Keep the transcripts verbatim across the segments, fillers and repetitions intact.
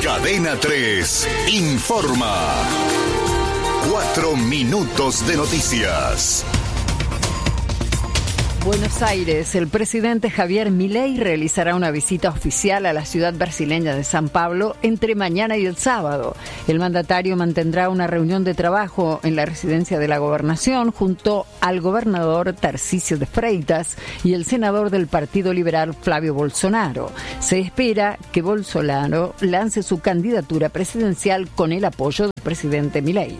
Cadena tres informa. Cuatro minutos de noticias. Buenos Aires, el presidente Javier Milei realizará una visita oficial a la ciudad brasileña de San Pablo entre mañana y el sábado. El mandatario mantendrá una reunión de trabajo en la residencia de la Gobernación junto al gobernador Tarcísio de Freitas y el senador del Partido Liberal Flavio Bolsonaro. Se espera que Bolsonaro lance su candidatura presidencial con el apoyo del presidente Milei.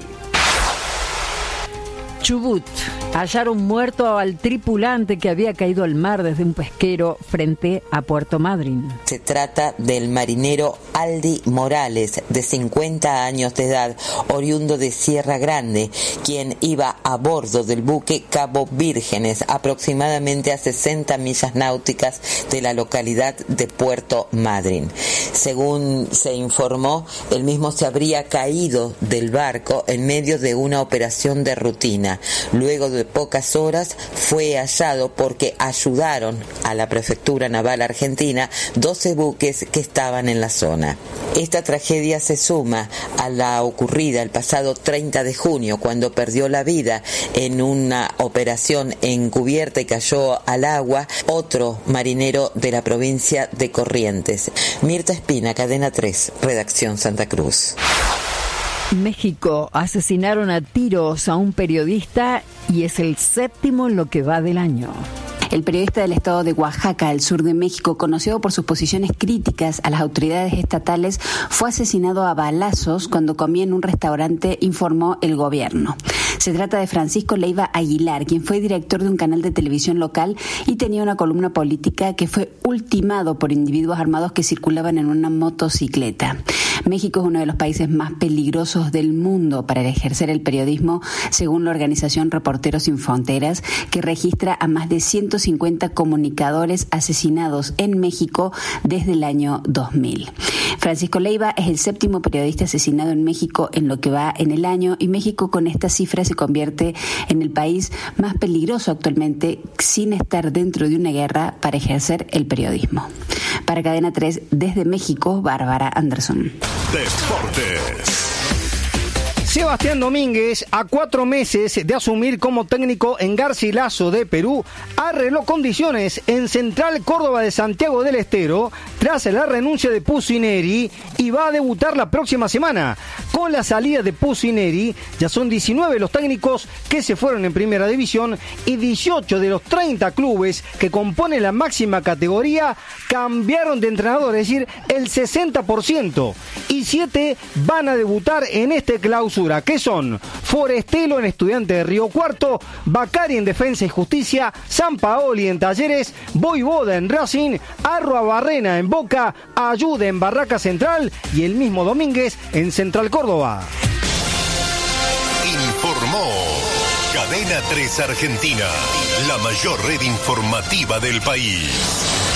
Chubut. Hallaron muerto al tripulante que había caído al mar desde un pesquero frente a Puerto Madryn. Se trata del marinero Aldi Morales, de cincuenta años de edad, oriundo de Sierra Grande, quien iba a bordo del buque Cabo Vírgenes, aproximadamente a sesenta millas náuticas de la localidad de Puerto Madryn. Según se informó, el mismo se habría caído del barco en medio de una operación de rutina. Luego de pocas horas fue hallado porque ayudaron a la Prefectura Naval Argentina doce buques que estaban en la zona. Esta tragedia se suma a la ocurrida el pasado treinta de junio, cuando perdió la vida en una operación encubierta y cayó al agua otro marinero de la provincia de Corrientes. Mirta Espina, Cadena tres, Redacción Santa Cruz. México. Asesinaron a tiros a un periodista y es el séptimo en lo que va del año. El periodista del estado de Oaxaca, al sur de México, conocido por sus posiciones críticas a las autoridades estatales, fue asesinado a balazos cuando comía en un restaurante, informó el gobierno. Se trata de Francisco Leiva Aguilar, quien fue director de un canal de televisión local y tenía una columna política que fue ultimado por individuos armados que circulaban en una motocicleta. México es uno de los países más peligrosos del mundo para ejercer el periodismo, según la organización Reporteros Sin Fronteras, que registra a más de ciento cincuenta comunicadores asesinados en México desde el año dos mil. Francisco Leiva es el séptimo periodista asesinado en México en lo que va en el año, y México con esta cifra se convierte en el país más peligroso actualmente, sin estar dentro de una guerra, para ejercer el periodismo. Para Cadena tres, desde México, Bárbara Anderson. Deportes. Sebastián Domínguez, a cuatro meses de asumir como técnico en Garcilaso de Perú, arregló condiciones en Central Córdoba de Santiago del Estero tras la renuncia de Pusineri y va a debutar la próxima semana. Con la salida de Pusineri, ya son diecinueve los técnicos que se fueron en primera división y dieciocho de los treinta clubes que componen la máxima categoría cambiaron de entrenador, es decir, el sesenta por ciento. Y siete van a debutar en este clausura, que son Forestelo en Estudiante de Río Cuarto, Bacari en Defensa y Justicia, Sampaoli en Talleres, Voivoda en Racing, Arroa Barrena en Boca, Ayuda en Barraca Central y el mismo Domínguez en Central Córdoba. Informó Cadena tres Argentina, la mayor red informativa del país.